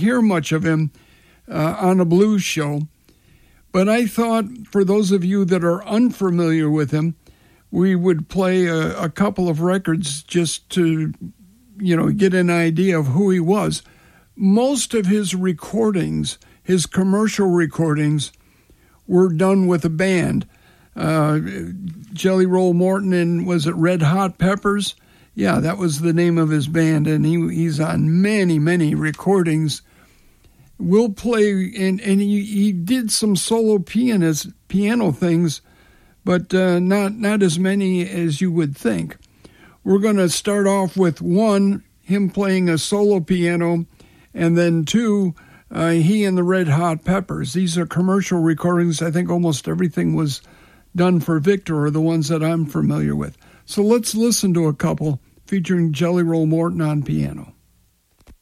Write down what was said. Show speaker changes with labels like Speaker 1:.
Speaker 1: hear much of him on a blues show. But I thought for those of you that are unfamiliar with him, we would play a couple of records just to, get an idea of who he was. Most of his recordings, his commercial recordings, were done with a band. Jelly Roll Morton and was it Red Hot Peppers? Yeah, that was the name of his band, and he's on many, many recordings. We'll play, and he did some solo piano things, but not as many as you would think. We're going to start off with one, him playing a solo piano, and then two, he and the Red Hot Peppers. These are commercial recordings. I think almost everything was done for Victor, or the ones that I'm familiar with. So let's listen to a couple featuring Jelly Roll Morton on piano.